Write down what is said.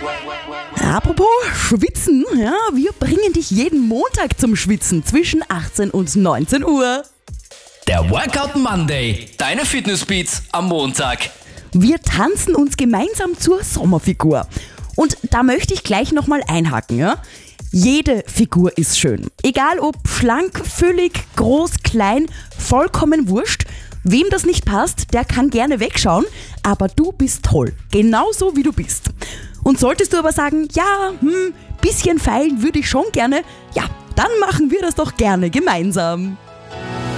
Apropos Schwitzen, ja, wir bringen dich jeden Montag zum Schwitzen zwischen 18 und 19 Uhr. Der Workout Monday, deine Fitnessbeats am Montag. Wir tanzen uns gemeinsam zur Sommerfigur. Und da möchte ich gleich nochmal einhaken, ja? Jede Figur ist schön. Egal ob schlank, füllig, groß, klein, vollkommen wurscht. Wem das nicht passt, der kann gerne wegschauen, aber du bist toll, genauso wie du bist. Und solltest du aber sagen, ja, bisschen feilen würde ich schon gerne, ja, dann machen wir das doch gerne gemeinsam.